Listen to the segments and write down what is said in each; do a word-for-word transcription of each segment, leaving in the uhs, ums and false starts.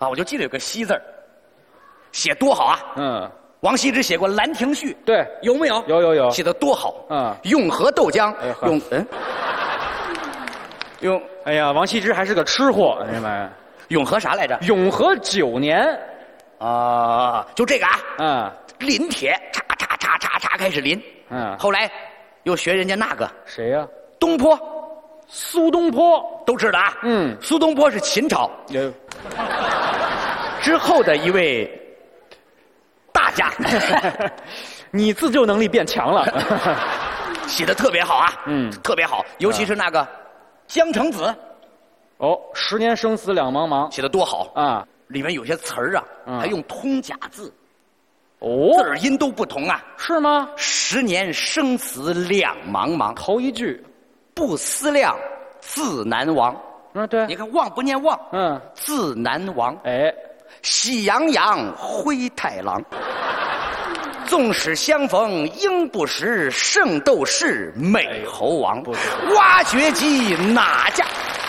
啊，我就记得有个西字儿，写多好啊！ 嗯， 王羲之写过《兰亭序》， 对， 有没有？ 有有有， 写的多好！ 嗯， 永和豆浆， 哎呵永嗯，永哎呀，王羲之还是个吃货，哎呀妈呀， 永和啥来着？ 永和九年， 啊，就这个啊， 嗯临帖，嚓嚓嚓嚓嚓开始临， 嗯， 后来又学人家那个谁呀？ 东坡， 苏东坡， 都知道啊。 嗯， 苏东坡是秦朝有， 之后的一位大家， 你自救能力变强了， 写的特别好啊， 嗯特别好，尤其是那个江城子哦，十年生死两茫茫写的多好， 啊， 里面有些词儿啊， 嗯还用通假字， 哦字，儿音都不同啊。 是吗？ 十年生死两茫茫， 头一句， 不思量，自难忘。 嗯，对你，看忘不念忘， 嗯， 自难忘。 哎， 喜羊羊，灰太狼。纵使相逢应不识，圣斗士美猴王。 不是挖掘机哪家？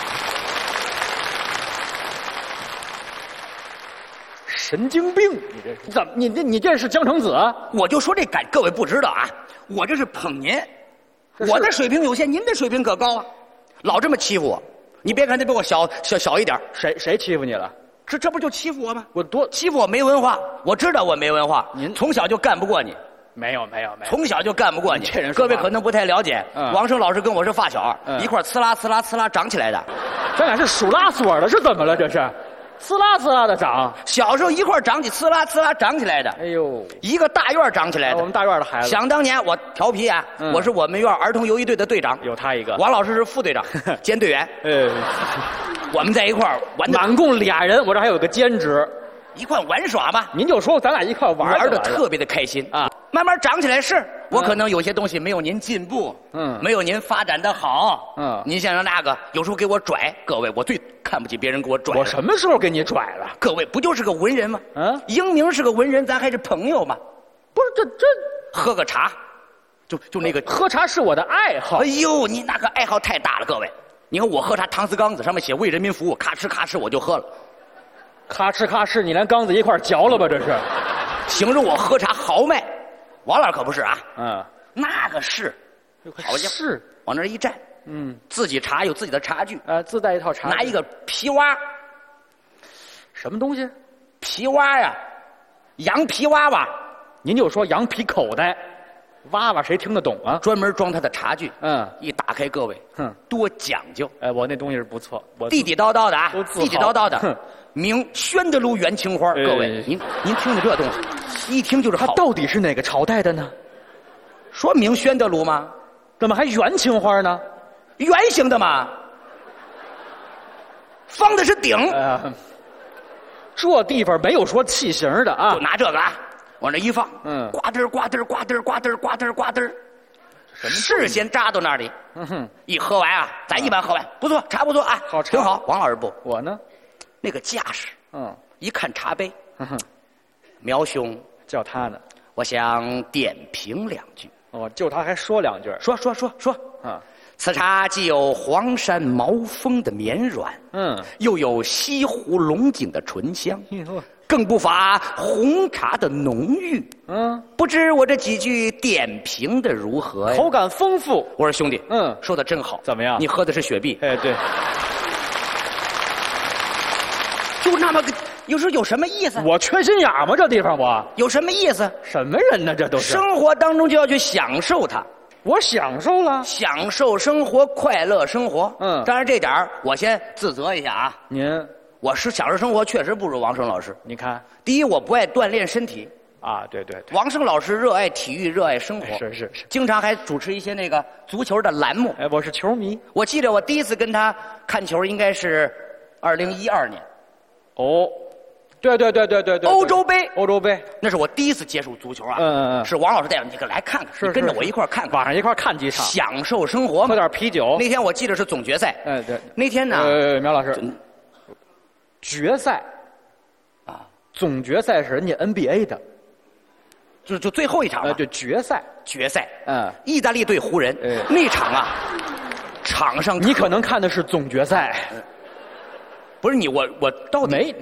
神经病！你这是怎么？你这你这是江城子啊？ 我就说这感，各位不知道啊，我这是捧您， 这是我的水平有限，您的水平可高啊，老这么欺负我。你别看他比我小小小一点， 谁谁欺负你了？ 这这不就欺负我吗？ 我多欺负我没文化，我知道我没文化， 您从小就干不过你， 没有没有没有， 从小就干不过你。 这人说话各位可能不太了解， 嗯王声老师跟我是发小， 嗯一块儿呲啦呲啦呲啦长起来的。 咱俩是数拉锁的，是怎么了？这是，呲啦呲啦的长。 小时候一块儿长起，呲啦呲啦长起来的， 哎呦， 一个大院儿长起来的。 我们大院的孩子， 想当年我调皮啊， 嗯我是我们院儿儿童游击队的队长， 有他一个。 王老师是副队长兼队员， 呃， 我们在一块儿玩的满共俩人，我这还有个兼职。 一块玩耍嘛， 您就说咱俩一块玩玩的就完了特别的开心啊。 慢慢长起来是，我可能有些东西没有您进步， 嗯没有您发展的好， 嗯您像那个有时候给我拽，各位我最看不起别人给我拽了。 我什么时候给你拽了？ 各位不就是个文人吗？ 嗯英明是个文人，咱还是朋友吗？ 不是这这喝个茶，就就那个， 喝茶是我的爱好哎。呦，你那个爱好太大了，各位。你看我喝茶，搪瓷缸子上面写为人民服务，咔哧咔哧我就喝了， 咔哧咔哧，你连缸子一块嚼了吧？这是。 形容我喝茶豪迈。王老师可不是啊， 嗯， 那个是，好家伙， 是， 往那儿一站， 嗯， 自己茶有自己的茶具， 呃，自带一套茶具。 拿一个皮蛙， 什么东西？ 皮蛙呀，羊皮娃娃， 您就说羊皮口袋，娃娃谁听得懂啊？ 专门装他的茶具。 嗯， 一打开，各位， 哼， 多讲究， 哎，我那东西是不错，我地地道道的啊都，自豪地地道道的哼， 名宣德炉元青花。 哎各位，您您听听这东西，一听就是好。 它到底是哪个朝代的呢？ 说明宣德炉吗？ 怎么还元青花呢？ 圆形的嘛，方的是顶， 哎呀，这地方没有说器型的啊就。拿这个啊，往这一放， 嗯呱嘚儿呱嘚儿呱嘚儿呱嘚儿呱嘚儿呱嘚儿，事先扎到那里， 嗯哼， 一喝完啊，咱一般喝完不错，茶不错啊， 好茶挺好。王老师不， 我呢？ 那个架势， 嗯， 一看茶杯， 哼哼， 苗兄， 叫他呢。 我想点评两句。 哦，就他还说两句。 说说说说， 啊， 此茶既有黄山毛峰的绵软， 嗯， 又有西湖龙井的醇香， 哟， 更不乏红茶的浓郁。 嗯， 不知我这几句点评的如何呀？ 口感丰富。 我说兄弟， 嗯说的真好。 怎么样你喝的是雪碧， 哎，对， 就那么个，有时候有什么意思？ 我缺心眼儿吗？这地方我有什么意思？ 什么人呢？这都是。 生活当中就要去享受它， 我享受了。 享受生活，快乐生活。 嗯当然这点儿我先自责一下啊， 您， 我是享受生活确实不如王声老师。 你看第一，我不爱锻炼身体， 啊，对对对， 王声老师热爱体育，热爱生活， 是是是。 经常还主持一些那个足球的栏目。 哎，我是球迷。 我记得我第一次跟他看球应该是二零一二年哦，对对对对对对， 欧洲杯， 欧洲杯。 那是我第一次接触足球啊。 嗯嗯嗯是王老师带我，你可来看看， 是你跟着是我一块儿看看， 晚上一块儿看几场， 享受生活嘛喝。点啤酒。 那天我记得是总决赛， 哎，对。 那天呢， 呃，苗老师真， 决赛啊， 总决赛是人家 N B A 的， 就就最后一场呃， 嘛， 对，决赛。 决赛， 嗯， 意大利对湖人哎， 那场啊，场上你可能看的是总决赛， 不是你，我我到底没